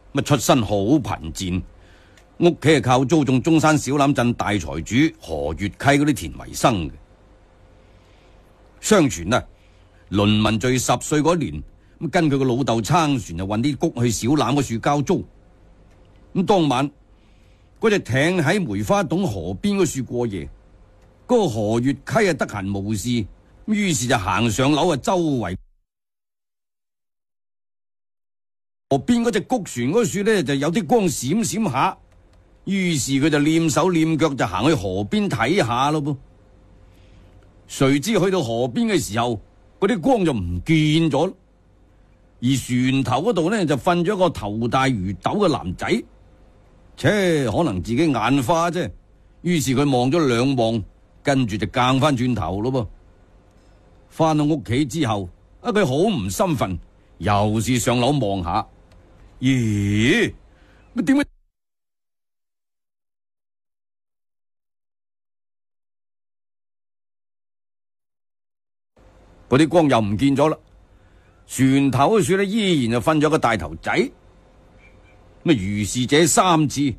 咁出身好貧賤，屋企係靠租種中山小欖鎮大財主何月溪嗰啲田為生嘅。相傳啊，倫文敘10歲嗰年，咁跟佢個老豆撐船就運啲穀去小欖嗰處交租。咁當晚嗰隻艇喺梅花洞河邊嗰處過夜，嗰個何月溪啊得閒無事，於是就行上樓啊，周圍河邊嗰隻穀船嗰處呢就有啲光閃閃下，於是佢就踮手踮腳就行去河邊睇下咯噃。誰知去到河邊嘅時候，嗰啲光就唔見咗，而船頭嗰度呢就瞓咗一個頭大如斗嘅男仔。可能自己眼花啫，於是佢望咗兩望，跟住就更翻轉頭咯噃。翻到屋企之後，佢好唔心憤，又是上樓望下。咦？乜點解嗰啲光又唔見咗啦？船頭嗰處呢依然就瞓咗個大頭仔。咁如是這3次，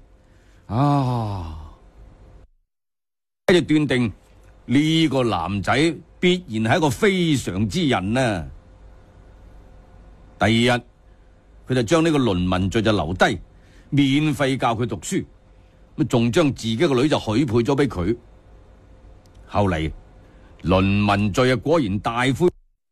就斷定呢個男仔必然係一個非常之人啊！第二日，佢就將呢個倫文敘就留低，免費教佢讀書，咁仲將自己個女就許配咗俾佢。後嚟倫文敘果然大灰。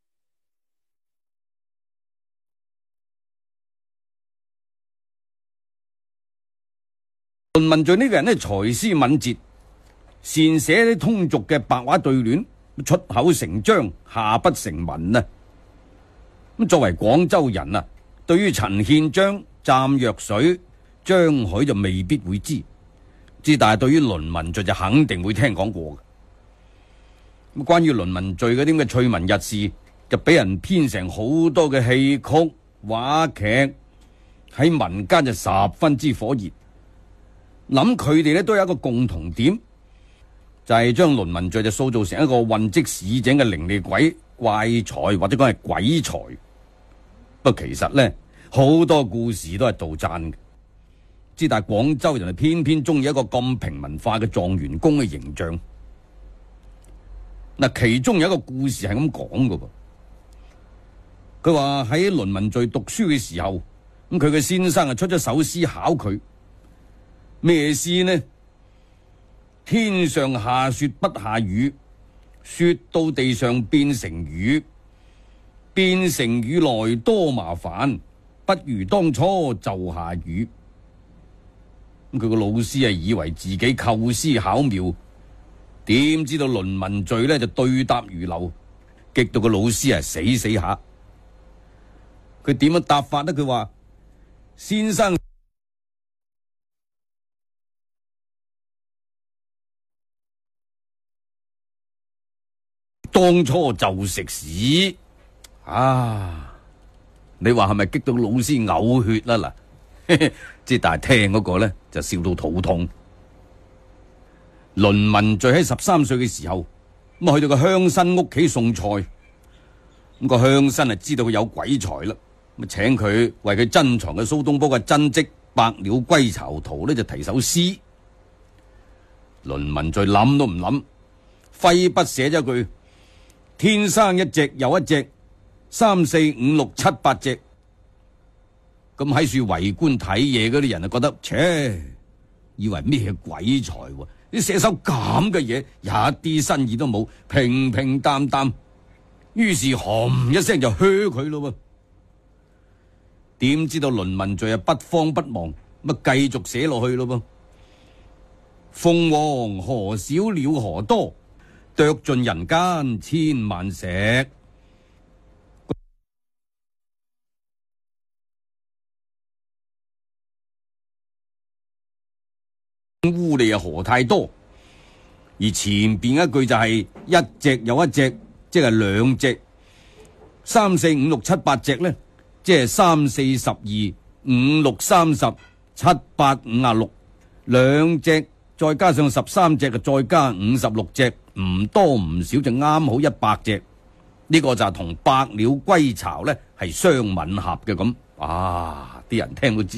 倫文敘呢個人呢，才思敏捷，善寫啲通俗嘅白話對聯，出口成章，下筆成文啊！咁作為廣州人啊，對於陳憲章、湛若水、張許就未必會知，但係對於倫文敘就肯定會聽講過嘅。咁關於倫文敘嗰啲嘅趣聞軼事，就俾人編成好多嘅戲曲、話劇，喺民間就十分之火熱。諗佢哋咧都有一個共同點，就係將倫文敘就塑造成一個混跡市井嘅伶俐鬼怪才，或者講係鬼才。不過其實呢，好多故事都係杜撰嘅，但係廣州人係偏偏中意一個咁平民化嘅狀元公嘅形象。嗱，其中有一個故事係咁講嘅噃，佢話喺倫文敘讀書嘅時候，咁佢嘅先生出咗首詩考佢。咩詩呢？天上下雪不下雨，雪到地上變成雨，變成雨來多麻煩，不如當初就下雨。咁佢個老師以為自己構思巧妙，點知道倫文敘呢就對答如流，激到個老師死下。佢點樣答法呢？佢話先生當初就食屎啊！你話係咪激到老師嘔血啦？嗱，但係聽嗰個呢就笑到肚痛。倫文敘喺13歲嘅時候，咁去到個鄉紳屋企送菜，咁個鄉紳知道佢有鬼才啦，咁請佢為佢珍藏嘅蘇東坡嘅真跡《百鳥歸巢圖》呢就題首詩。倫文敘諗都唔諗，揮筆寫咗句：天生一隻又一隻，3、4、5、6、7、8隻。咁喺處圍觀睇嘢嗰啲人覺得，以為咩鬼才喎？你寫首咁嘅嘢，一啲新意都冇，平平淡淡。於是轟一聲就噓佢咯。點知道倫文敘不慌不忙，繼續寫落去咯。鳳凰何少鳥何多，啄盡人間千萬石。污吏何太多，而前邊一句就係一隻又一隻，即係兩隻。3、4、5、6、7、8隻呢，即係3、4、12、5、6、30、7、8、56，兩隻再加上13隻，再加56隻，唔多唔少就啱好100隻。呢個就係同百鳥歸巢呢係相吻合嘅咁。啲人聽到知。